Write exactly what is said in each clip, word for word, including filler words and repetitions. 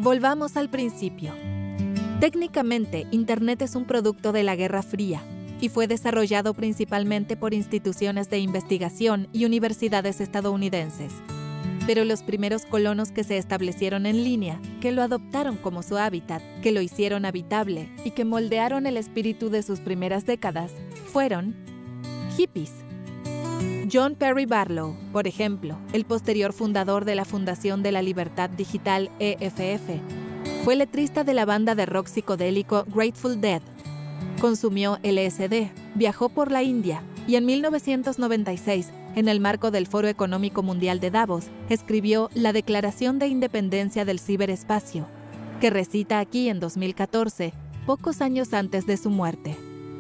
Volvamos al principio. Técnicamente, Internet es un producto de la Guerra Fría y fue desarrollado principalmente por instituciones de investigación y universidades estadounidenses. Pero los primeros colonos que se establecieron en línea, que lo adoptaron como su hábitat, que lo hicieron habitable y que moldearon el espíritu de sus primeras décadas, fueron hippies. John Perry Barlow, por ejemplo, el posterior fundador de la Fundación de la Libertad Digital E F F, fue letrista de la banda de rock psicodélico Grateful Dead. Consumió L S D, viajó por la India y en mil novecientos noventa y seis, en el marco del Foro Económico Mundial de Davos, escribió la Declaración de Independencia del Ciberespacio, que recita aquí en dos mil catorce, pocos años antes de su muerte.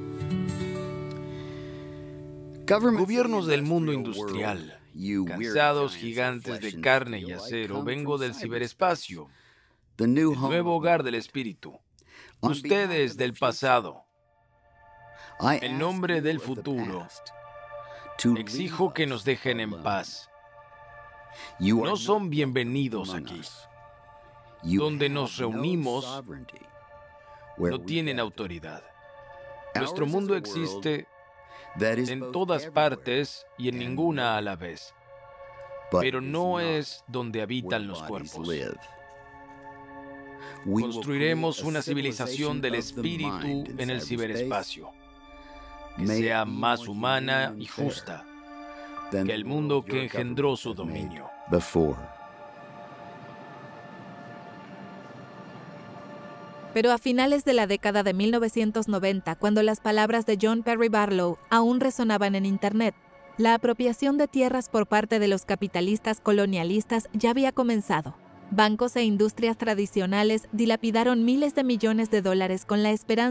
Gobiernos del mundo industrial, cansados gigantes de carne y acero, vengo del ciberespacio, el nuevo hogar del espíritu. Ustedes del pasado, en nombre del futuro, exijo que nos dejen en paz. No son bienvenidos aquí. Donde nos reunimos, no tienen autoridad. Nuestro mundo existe en todas partes y en ninguna a la vez, pero no es donde habitan los cuerpos. Construiremos una civilización del espíritu en el ciberespacio, que sea más humana y justa que el mundo que engendró su dominio. Pero a finales de la década de mil novecientos noventa, cuando las palabras de John Perry Barlow aún resonaban en Internet, la apropiación de tierras por parte de los capitalistas colonialistas ya había comenzado. Bancos e industrias tradicionales dilapidaron miles de millones de dólares con la esperanza